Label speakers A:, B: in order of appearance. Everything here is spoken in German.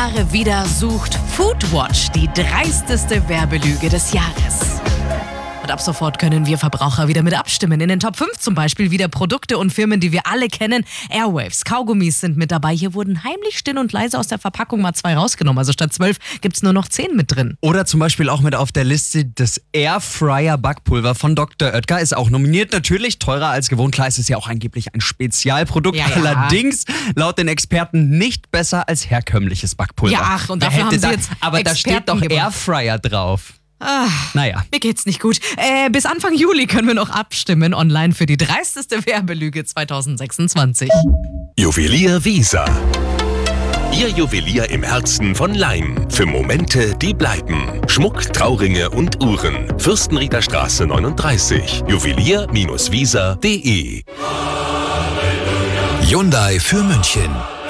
A: Jahre wieder sucht Foodwatch die dreisteste Werbelüge des Jahres. Und ab sofort können wir Verbraucher wieder mit abstimmen. In den Top 5 zum Beispiel wieder Produkte und Firmen, die wir alle kennen. Airwaves, Kaugummis sind mit dabei. Hier wurden heimlich still und leise aus der Verpackung mal 2 rausgenommen. Also statt 12 gibt's nur noch 10 mit drin.
B: Oder zum Beispiel auch mit auf der Liste das Airfryer Backpulver von Dr. Oetker ist auch nominiert. Natürlich teurer als gewohnt. Klar, es ist ja auch angeblich ein Spezialprodukt.
A: Ja.
B: Allerdings laut den Experten nicht besser als herkömmliches Backpulver.
A: Ja, ach, und dafür haben sie jetzt
B: aber da steht doch Airfryer drauf. Naja.
A: Mir geht's nicht gut. Bis Anfang Juli können wir noch abstimmen online für die dreisteste Werbelüge 2026.
C: Juwelier Weser. Ihr Juwelier im Herzen von Laim. Für Momente, die bleiben. Schmuck, Trauringe und Uhren. Fürstenrieder Straße 39. Juwelier-Weser.de.
D: Hyundai für München.